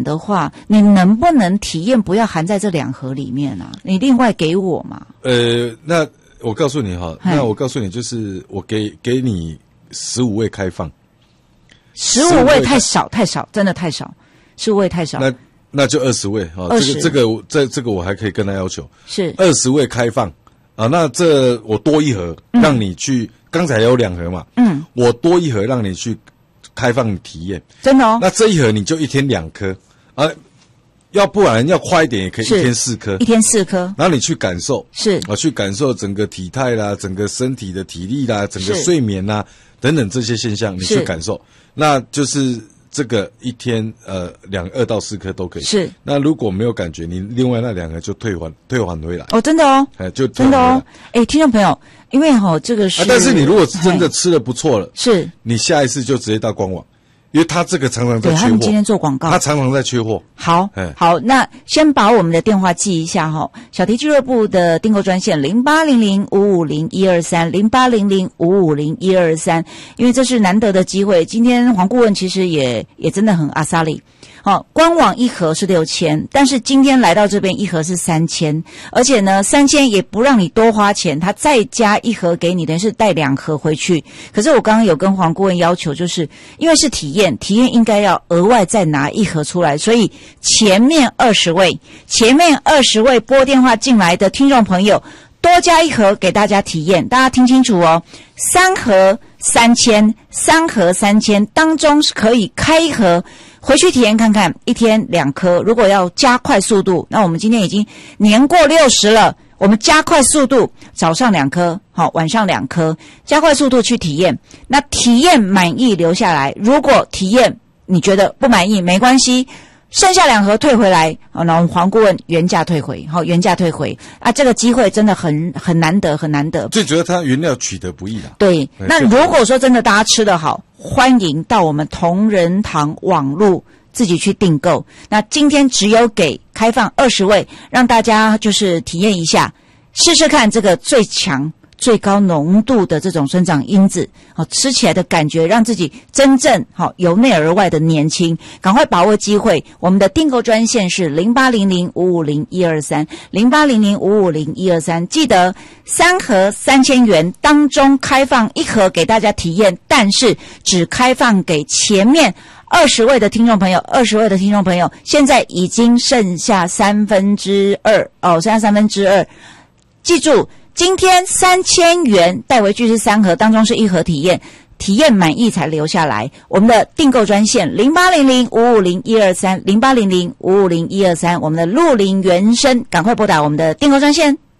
款的话，你能不能体验不要含在这2盒里面啊？你另外给我嘛？ 那我告诉你哈，那我告诉你，就是我给你15位开放 ，15位太少，真的太少，15位太少。 那就20位哈，这个我还可以跟他要求是 20位开放啊。那这我多1盒让你去，刚才有2盒嘛，我多1盒让你去开放体验， 真的哦。 那这1盒你就1天2颗啊。要不然要快一点也可以1天4颗，1 天4颗， 然后你去感受， 是去感受整个体态啦，整个身体的体力啦，整个睡眠啦等等这些现象，你去感受，那就是这个1天2到4颗都可以。是，那如果没有感觉，你另外那2个就退还回来。 哦，真的哦， 就真的哦。 听众朋友，因为这个是， 但是你如果真的吃得不错了， 是你下一次就直接到官网。因为他这个常常在缺货， 他们今天做广告， 他常常在缺货。 好，那先把我们的电话记一下哈，小迪俱乐部的订购专线0800-550-123，0800-550-123，因为这是难得的机会。今天黄顾问其实也真的很阿萨里。官网1盒是6000，但是今天来到这边1盒是3000，而且呢3000也不让你多花钱，他再加1盒给你，等于是带2盒回去。可是我刚刚有跟黄顾问要求，就是因为是体验应该要额外再拿1盒出来，所以前面20位拨电话进来的听众朋友多加1盒给大家体验，大家听清楚哦，3盒3000，3盒3000当中是可以开1盒回去体验看看，1天2颗。如果要加快速度，那我们今天已经年过60了，我们加快速度，早上2颗，晚上2颗，加快速度去体验。那体验满意留下来，如果体验你觉得不满意没关系，剩下2盒退回来，那我们黄顾问原价退回，啊，这个机会真的很难得，很难得。 最主要它原料取得不易啦。 对，那如果说真的大家吃得好，欢迎到我们同仁堂网路自己去订购。那今天只有给开放20位，让大家就是体验一下，试试看这个最强最高浓度的这种生长因子，吃起来的感觉让自己真正由内而外的年轻。赶快把握机会，我们的订购专线是0800-550-123 0800-550-123，记得3盒3000元当中开放1盒给大家体验，但是只开放给前面20位的听众朋友，20位的听众朋友，现在已经剩下2/3哦，剩下2/3。记住，今天3000元带回去是3盒，当中是1盒体验，体验满意才留下来。我们的订购专线0800-550-123 0800-550-123，我们的鹿林原生，赶快拨打我们的订购专线。